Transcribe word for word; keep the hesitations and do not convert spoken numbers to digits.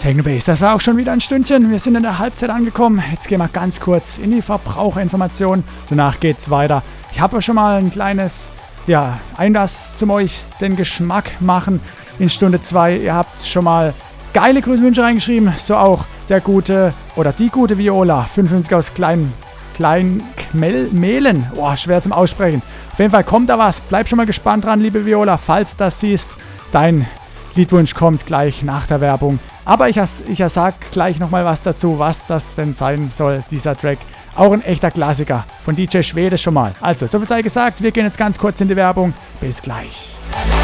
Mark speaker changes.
Speaker 1: Technobase, das war auch schon wieder ein Stündchen. Wir sind in der Halbzeit angekommen. Jetzt gehen wir ganz kurz in die Verbraucherinformation. Danach geht's weiter. Ich habe schon mal ein kleines ja, Einlass zum euch den Geschmack machen in Stunde zwei. Ihr habt schon mal geile Grüßwünsche reingeschrieben. So auch der gute oder die gute Viola. fünfundfünfzig aus Klein, Klein Mehlen. Boah, schwer zum Aussprechen. Auf jeden Fall kommt da was. Bleib schon mal gespannt dran, liebe Viola. Falls du das siehst, dein Liedwunsch kommt gleich nach der Werbung. Aber ich, ich sag gleich nochmal was dazu, was das denn sein soll, dieser Track. Auch ein echter Klassiker von D J Schwede schon mal. Also, so viel sei gesagt. Wir gehen jetzt ganz kurz in die Werbung. Bis gleich.